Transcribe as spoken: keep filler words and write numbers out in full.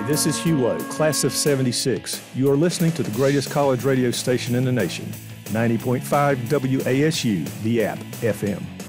this is Hugh Lowe, class of seventy-six. You are listening to the greatest college radio station in the nation, ninety point five W A S U, the App F M.